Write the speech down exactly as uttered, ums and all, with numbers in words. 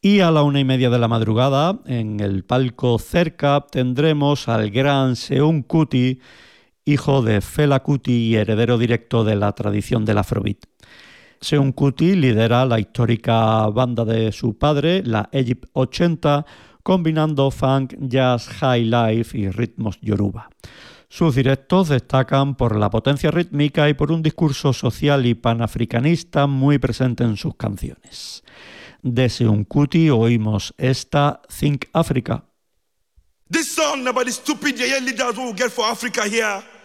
Y a la una y media de la madrugada, en el palco cerca, tendremos al gran Seun Kuti, hijo de Fela Kuti y heredero directo de la tradición del Afrobeat. Seun Kuti lidera la histórica banda de su padre, la Egypt ochenta, combinando funk, jazz, high life y ritmos yoruba. Sus directos destacan por la potencia rítmica y por un discurso social y panafricanista muy presente en sus canciones. De Seun Kuti oímos esta Think Africa. This song about the stupid yeah, leaders who will get for Africa here.